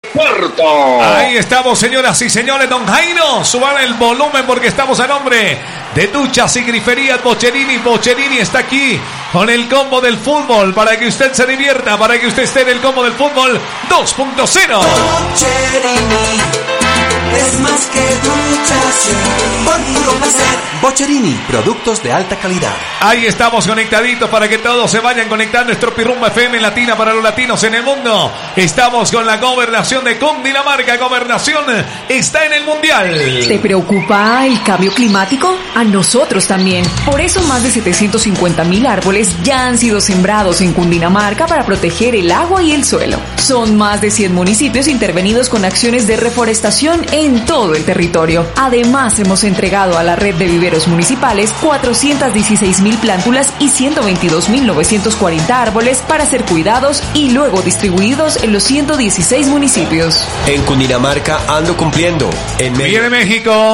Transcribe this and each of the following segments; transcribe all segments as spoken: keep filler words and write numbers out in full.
Puerto. Ahí estamos, señoras y señores. Don Jairo, suban el volumen porque estamos a nombre de Duchas y Griferías Bocherini. Bocherini está aquí con el combo del fútbol para que usted se divierta, para que usted esté en el combo del fútbol dos punto cero. Bocherini es más que duchas, por puro placer. Bocherini, productos de alta calidad. Ahí estamos conectaditos para que todos se vayan conectando. Estropirrumba F M Latina para los latinos en el mundo. Estamos con la gobernación de Cundinamarca. Gobernación está en el mundial. ¿Te preocupa el cambio climático? A nosotros también. Por eso más de setecientos cincuenta mil árboles ya han sido sembrados en Cundinamarca para proteger el agua y el suelo. Son más de cien municipios intervenidos con acciones de reforestación en todo el territorio. Además, hemos entregado a la red de viveros municipales cuatrocientas dieciséis mil plántulas y ciento veintidós mil novecientos cuarenta árboles para ser cuidados y luego distribuidos en los ciento dieciséis municipios. En Cundinamarca ando cumpliendo. En Viene México.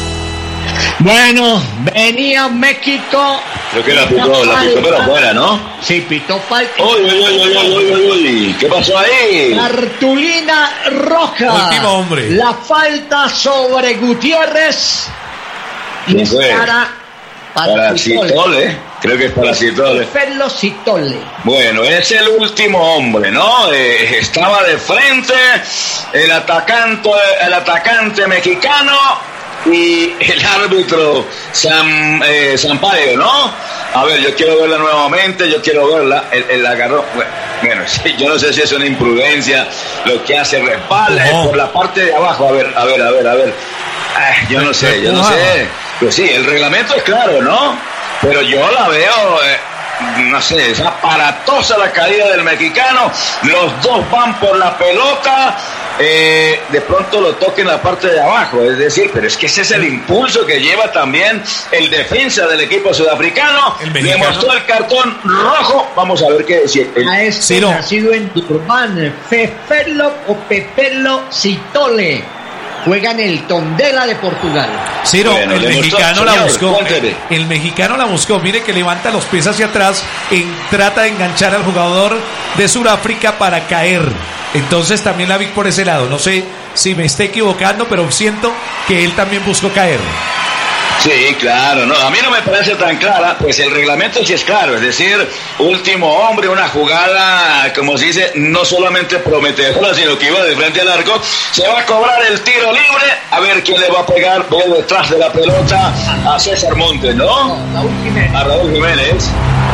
Bueno, venía México. Creo que la pitó, la pitó pero afuera, ¿no? Sí, pitó falta. Uy, uy, uy, uy, uy, uy, uy. ¿Qué pasó ahí? Cartulina roja. Último hombre. La falta sobre Gutiérrez. Y es fue? para, para, Para Citole. Creo que es para Citole. Ferlo Citole. Bueno, es el último hombre, ¿no? Eh, estaba de frente el atacante, el atacante mexicano y el árbitro Sam, eh, Sampaio, ¿no? A ver, yo quiero verla nuevamente, yo quiero verla. Él, él agarró. Bueno, sí, yo no sé si es una imprudencia lo que hace, respalda No. por la parte de abajo. A ver, a ver, a ver, a ver. Ay, yo no sé, yo no sé. Pues sí, el reglamento es claro, ¿no? Pero yo la veo, eh, no sé, es aparatosa la caída del mexicano. Los dos van por la pelota. Eh, de pronto lo toca en la parte de abajo, es decir, pero es que ese es el impulso que lleva también el defensa del equipo sudafricano. El Le mexicano. mostró el cartón rojo. Vamos a ver qué si el, A este Ciro. nacido en Durban, Feferlo o Peperlo Citole. Juega en el Tondela de Portugal. Ciro, Bueno, el le mostró, mexicano la señor, buscó. cuénteme. El mexicano la buscó. Mire que levanta los pies hacia atrás. En, trata de enganchar al jugador de Sudáfrica para caer. Entonces también la vi por ese lado. No sé si me estoy equivocando, pero siento que él también buscó caer. Sí, claro, no, a mí no me parece tan clara, pues el reglamento sí es claro, es decir, último hombre, una jugada, como se dice, no solamente prometedora, sino que iba de frente al arco. Se va a cobrar el tiro libre, a ver quién le va a pegar, ve detrás de la pelota a César Montes, ¿no? No, Raúl Jiménez. A Raúl Jiménez.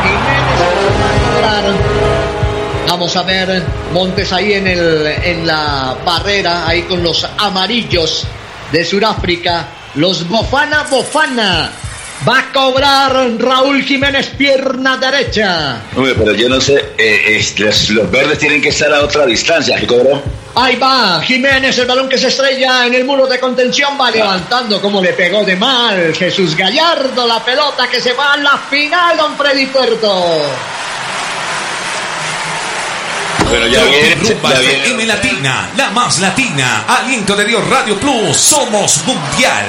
Jiménez. Vamos a ver Montes ahí en el en la barrera, ahí con los amarillos de Sudáfrica. Los Bofana Bofana. Va a cobrar Raúl Jiménez, pierna derecha. Hombre, pero yo no sé, eh, es- los, los verdes tienen que estar a otra distancia, ¿qué cobró? Ahí va Jiménez, el balón que se estrella en el muro de contención, va levantando como le pegó de mal Jesús Gallardo, la pelota que se va a la final, don Freddy Puerto. Pero ya viene, Rumba ya F M viene. Latina, la más latina. Aliento de Dios Radio Plus. Somos mundial.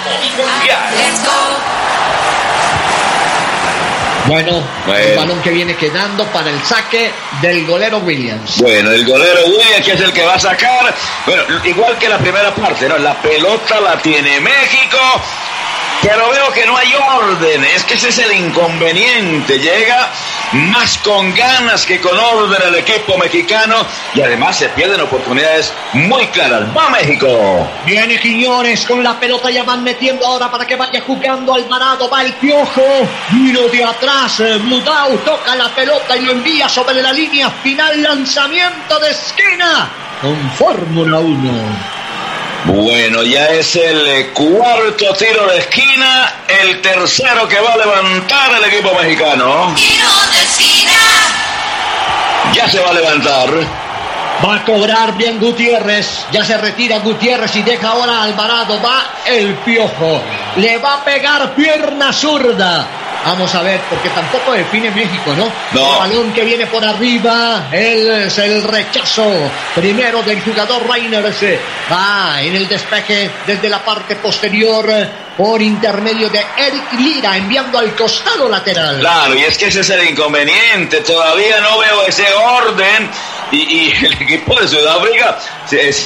Bueno, Bueno. el balón que viene quedando para el saque del golero Williams. Bueno, el golero Williams, que es el que va a sacar. Bueno, igual que la primera parte, ¿no? La pelota la tiene México, pero veo que no hay orden. Es que ese es el inconveniente. Llega más con ganas que con orden el equipo mexicano y además se pierden oportunidades muy claras. ¡Va México! Viene Quiñones con la pelota, ya van metiendo ahora para que vaya jugando Alvarado, va el Piojo, vino de atrás, eh, Bludau toca la pelota y lo envía sobre la línea final, lanzamiento de esquina con Fórmula uno. Bueno, ya es el eh, cuarto tiro de esquina, el tercero que va a levantar el equipo mexicano. Tiro de esquina. Ya se va a levantar. Va a cobrar bien Gutiérrez, ya se retira Gutiérrez y deja ahora a Alvarado, va el Piojo, le va a pegar pierna zurda. Vamos a ver, porque tampoco define México, ¿no? No. El balón que viene por arriba, él es el rechazo primero del jugador Reyners, va en el despeje desde la parte posterior por intermedio de Eric Lira, enviando al costado lateral. Claro, y es que ese es el inconveniente, todavía no veo ese orden y, y el equipo de Sudáfrica se,